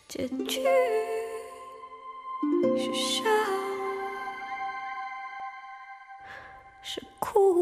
结局是笑是哭。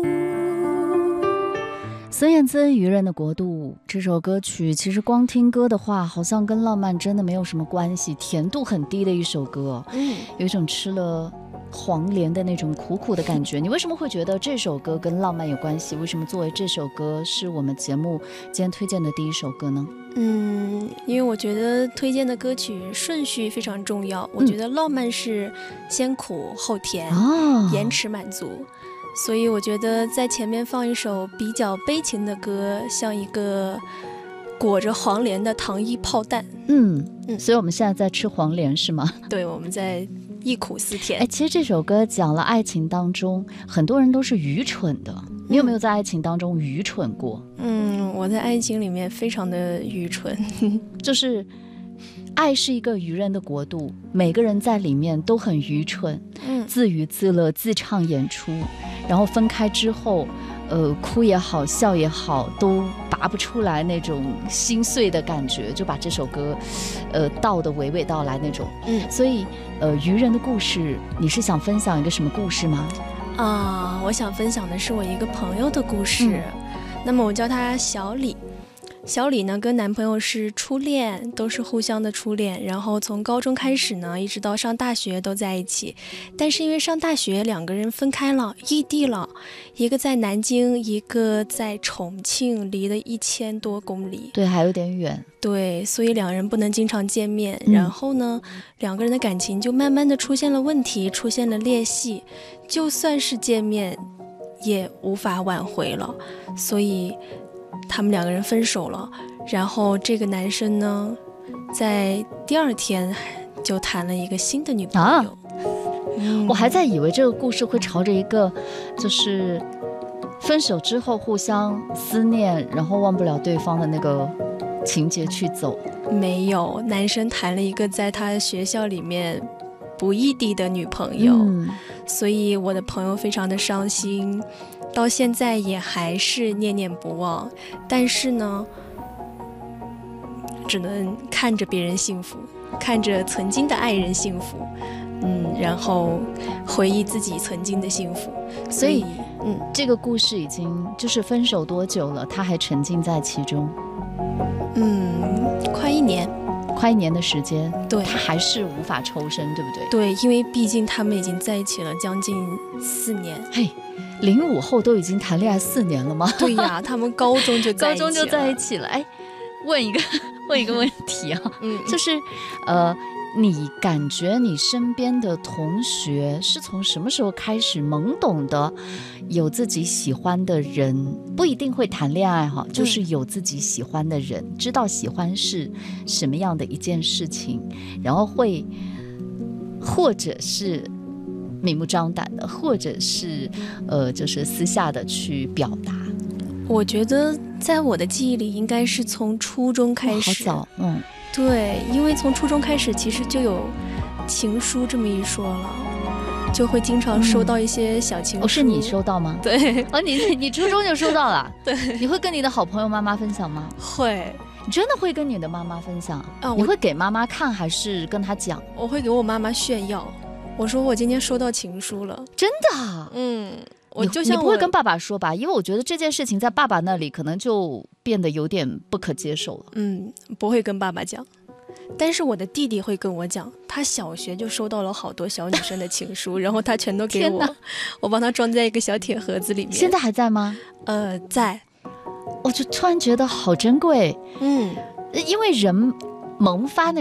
孙燕姿《渔人的国度》这首歌曲，其实光听歌的话，好像跟浪漫真的没有什么关系，甜度很低的一首歌，有一种吃了黄连的那种苦苦的感觉。你为什么会觉得这首歌跟浪漫有关系？为什么作为这首歌是我们节目今天推荐的第一首歌呢？ 因为我觉得推荐的歌曲顺序非常重要。我觉得浪漫是先苦后甜，延迟满足。所以我觉得在前面放一首比较悲情的歌，像一个裹着黄连的糖衣炮弹。 所以我们现在在吃黄连是吗？ 对，我们在忆苦思甜。 其实这首歌讲了爱情当中很多人都是愚蠢的，你有没有在爱情当中愚蠢过？ 我在爱情里面非常的愚蠢。 就是爱是一个愚人的国度，每个人在里面都很愚蠢，自娱自乐，自唱演出，然后分开之后哭也好笑也好都拔不出来那种心碎的感觉，就把这首歌道得娓娓道来那种。所以愚人的故事，你是想分享一个什么故事吗？ 我想分享的是我一个朋友的故事。那么我叫他小李。小李呢跟男朋友是初恋，都是互相的初恋，然后从高中开始呢一直到上大学都在一起。但是因为上大学两个人分开了，异地了，一个在南京，一个在重庆，离了1000多公里。 对，还有点远。 对，所以两人不能经常见面。然后呢两个人的感情就慢慢的出现了问题，出现了裂隙，就算是见面也无法挽回了，所以他们两个人分手了。然后这个男生呢在第2天就谈了一个新的女朋友。 我还在以为这个故事会朝着一个就是分手之后互相思念然后忘不了对方的那个情节去走。 没有，男生谈了一个在他学校里面不异地的女朋友。所以我的朋友非常的伤心，到现在也还是念念不忘。但是呢只能看着别人幸福，看着曾经的爱人幸福，然后回忆自己曾经的幸福。所以这个故事已经就是分手多久了，他还沉浸在其中？ 快1年。 快1年的时间， 对， 他还是无法抽身，对不对？ 对，因为毕竟他们已经在一起了将近4年。 嘿，05后都已经谈恋爱4年了吗？ 对呀，他们高中就在一起了。 问一个问题啊，就是你感觉你身边的同学是从什么时候开始懵懂的有自己喜欢的人？不一定会谈恋爱哈，就是有自己喜欢的人，知道喜欢是什么样的一件事情，然后会或者是明目张胆的，或者是就是私下的去表达。 我觉得在我的记忆里应该是从初中开始。 好早。 对，因为从初中开始其实就有情书这么一说了，就会经常收到一些小情书。 是你收到吗？ 对。 你初中就收到了？ 对。 你会跟你的好朋友妈妈分享吗？ 会。 你真的会跟你的妈妈分享？你会给妈妈看还是跟她讲？ 我会给我妈妈炫耀，我说我今天收到情书了。 真的？ 你不会跟爸爸说吧？因为我觉得这件事情在爸爸那里可能就变得有点不可接受了。 不会跟爸爸讲，但是我的弟弟会跟我讲，他小学就收到了好多小女生的情书，然后他全都给我，我帮他装在一个小铁盒子里面。 现在还在吗？ 在。 我就突然觉得好珍贵。因为人萌发那